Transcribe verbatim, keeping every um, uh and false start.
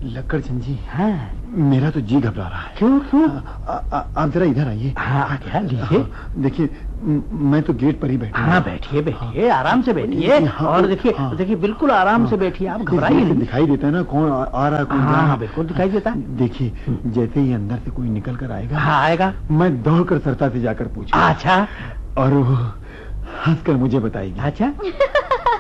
लक्कड़चंद जी, हाँ मेरा तो जी घबरा रहा है। क्यों क्यों? आप जरा इधर आइए। हाँ क्या लीजिए। देखिए मैं तो गेट पर ही बैठा। हाँ बैठिए बैठिए, आराम से बैठिए। और देखिए देखिए बिल्कुल आराम से बैठिए, आप घबराइए नहीं। दिखाई देता है ना कौन आ रहा है कौन जा रहा है। हाँ बिल्कुल दिखाई देता है। देखिए जैसे ही अंदर से कोई निकल कर आएगा, हाँ आएगा, मैं दौड़ कर सरता से जाकर पूछूंगा। अच्छा। और वो हंस कर मुझे बताएगी। अच्छा